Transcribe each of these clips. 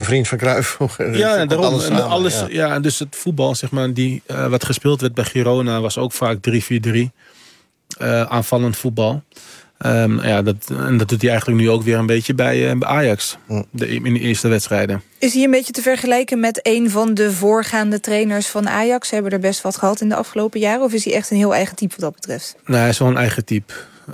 vriend van Cruijff. Ja, daarom. Alles samen, en dus het voetbal, zeg maar, wat gespeeld werd bij Girona was ook vaak 3-4-3. Aanvallend voetbal. Dat doet hij eigenlijk nu ook weer een beetje bij Ajax. In de eerste wedstrijden. Is hij een beetje te vergelijken met een van de voorgaande trainers van Ajax? Ze hebben er best wat gehad in de afgelopen jaren. Of is hij echt een heel eigen type wat dat betreft? Nou, hij is wel een eigen type.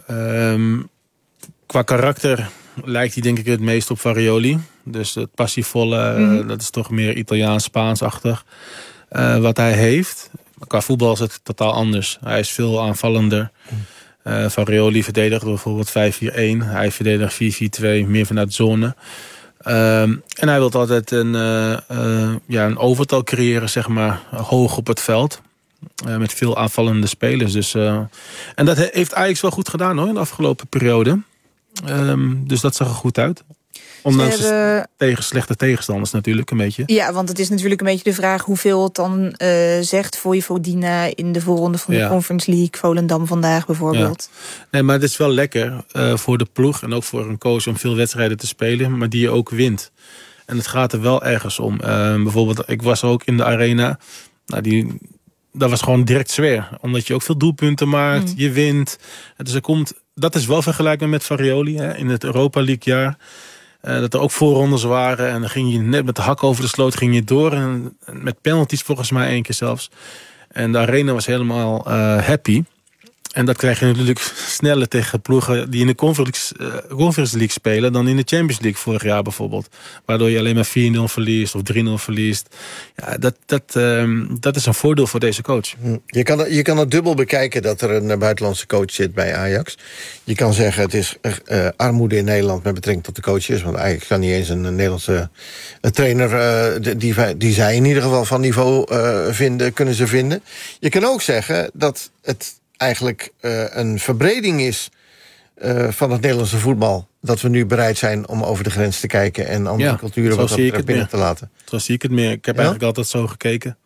Qua karakter lijkt hij denk ik het meest op Farioli. Dus het passievolle, dat is toch meer Italiaans-Spaans-achtig. Wat hij heeft. Qua voetbal is het totaal anders. Hij is veel aanvallender. Farioli verdedigt bijvoorbeeld 5-4-1. Hij verdedigt 4-4-2, meer vanuit zone. En hij wil altijd een overtal creëren, zeg maar, hoog op het veld. Met veel aanvallende spelers. Dus, en dat heeft Ajax wel goed gedaan hoor, in de afgelopen periode. Dus dat zag er goed uit. Ondanks slechte tegenstanders natuurlijk een beetje. Ja, want het is natuurlijk een beetje de vraag hoeveel het dan zegt voor Vojvodina in de voorronde van de Conference League. Volendam vandaag bijvoorbeeld. Ja. Nee, maar het is wel lekker voor de ploeg en ook voor een coach om veel wedstrijden te spelen, maar die je ook wint. En het gaat er wel ergens om. Bijvoorbeeld, ik was ook in de arena. Nou, dat was gewoon direct sfeer. Omdat je ook veel doelpunten maakt, je wint. Dus dat is wel vergelijkbaar met Farioli in het Europa League jaar. Dat er ook voorrondes waren. En dan ging je net met de hak over de sloot ging je door. En met penalties volgens mij 1 keer zelfs. En de arena was helemaal happy. En dat krijg je natuurlijk sneller tegen ploegen die in de Conference League spelen dan in de Champions League vorig jaar bijvoorbeeld. Waardoor je alleen maar 4-0 verliest of 3-0 verliest. Ja, dat is een voordeel voor deze coach. Je kan het dubbel bekijken dat er een buitenlandse coach zit bij Ajax. Je kan zeggen het is armoede in Nederland met betrekking tot de coaches. Want Ajax kan niet eens een Nederlandse trainer die zij in ieder geval van niveau kunnen ze vinden. Je kan ook zeggen dat het eigenlijk een verbreding is van het Nederlandse voetbal. Dat we nu bereid zijn om over de grens te kijken en andere culturen wat dat binnen te laten. Zo zie ik het meer. Ik heb eigenlijk altijd zo gekeken.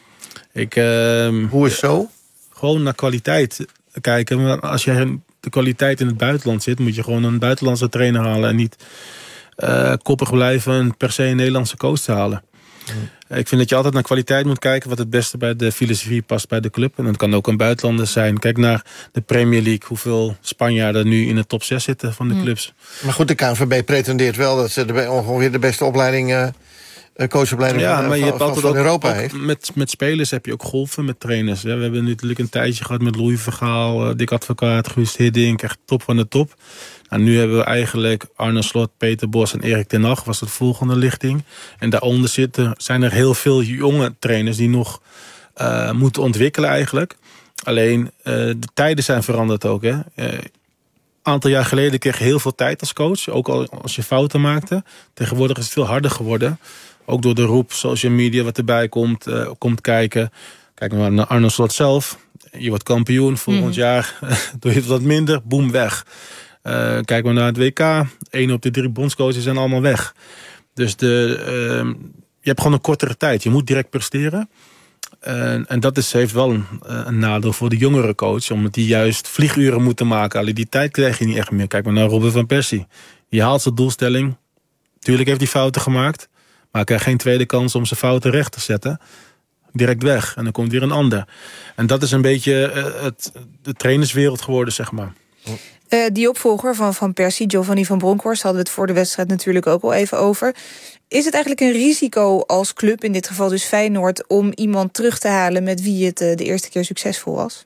Hoe is zo? Gewoon naar kwaliteit kijken. Maar als je de kwaliteit in het buitenland zit, moet je gewoon een buitenlandse trainer halen en niet koppig blijven en per se een Nederlandse coach te halen. Ik vind dat je altijd naar kwaliteit moet kijken wat het beste bij de filosofie past bij de club. En dat kan ook een buitenlander zijn. Kijk naar de Premier League, hoeveel Spanjaarden nu in de top 6 zitten van de clubs. Maar goed, de KNVB pretendeert wel dat ze ongeveer de beste opleiding, coachopleiding van Europa heeft. Met spelers heb je ook golven met trainers. We hebben natuurlijk een tijdje gehad met Louis van Gaal, Dick Advocaat, Guus Hiddink, echt top van de top. Nou, nu hebben we eigenlijk Arne Slot, Peter Bos en Erik ten Hag was het volgende lichting. En daaronder zijn er heel veel jonge trainers die nog moeten ontwikkelen eigenlijk. Alleen de tijden zijn veranderd ook. Een aantal jaar geleden kreeg je heel veel tijd als coach. Ook al als je fouten maakte. Tegenwoordig is het veel harder geworden. Ook door de roep, social media wat erbij komt kijken. Kijk maar naar Arne Slot zelf. Je wordt kampioen volgend jaar. Doe je het wat minder, boem, weg. Kijk maar naar het WK. 1 op de 3 bondscoaches zijn allemaal weg. Dus je hebt gewoon een kortere tijd. Je moet direct presteren. En dat heeft wel een nadeel voor de jongere coach. Omdat die juist vlieguren moeten maken. Alleen die tijd krijg je niet echt meer. Kijk maar naar Robin van Persie. Die haalt zijn doelstelling. Tuurlijk heeft hij fouten gemaakt. Maar hij krijgt geen tweede kans om zijn fouten recht te zetten. Direct weg. En dan komt weer een ander. En dat is een beetje de trainerswereld geworden, zeg maar. Die opvolger van Persie, Giovanni van Bronckhorst, hadden we het voor de wedstrijd natuurlijk ook al even over. Is het eigenlijk een risico als club, in dit geval dus Feyenoord, om iemand terug te halen met wie het de eerste keer succesvol was?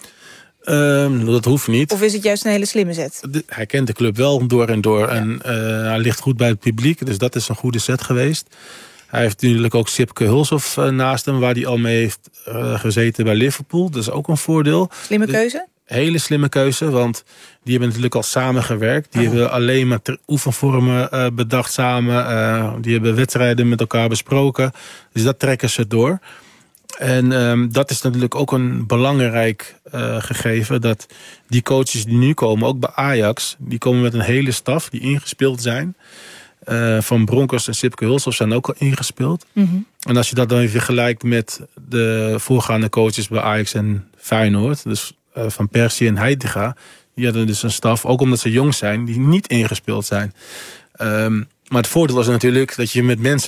Dat hoeft niet. Of is het juist een hele slimme zet? Hij kent de club wel door en door. Ja. En hij ligt goed bij het publiek, dus dat is een goede zet geweest. Hij heeft natuurlijk ook Sipke Hulshoff naast hem, waar hij al mee heeft gezeten bij Liverpool. Dat is ook een voordeel. Slimme keuze? Hele slimme keuze, want die hebben natuurlijk al samengewerkt. Die hebben alleen maar oefenvormen bedacht samen. Die hebben wedstrijden met elkaar besproken. Dus dat trekken ze door. En dat is natuurlijk ook een belangrijk gegeven. Dat die coaches die nu komen, ook bij Ajax, die komen met een hele staf die ingespeeld zijn. Van Bronckhorst en Sipke Hulshoff zijn ook al ingespeeld. Mm-hmm. En als je dat dan even vergelijkt met de voorgaande coaches bij Ajax en Feyenoord, dus Van Persie en Heitinga, die hadden dus een staf, ook omdat ze jong zijn, die niet ingespeeld zijn. Maar het voordeel is natuurlijk dat je met mensen